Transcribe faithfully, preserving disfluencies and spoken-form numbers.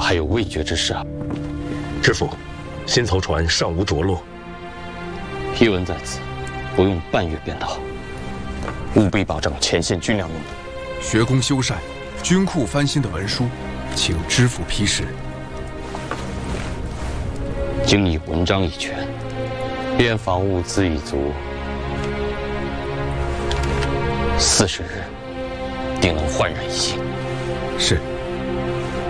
还有未决之事啊。 知府，新曹船尚无着落， 批文在此，不用半月便到。务必保证前线军粮用。 学宫修缮、军库翻新的文书，请知府批示。 经以文章一全，边防物资已足，四十日定能焕然一新。 是。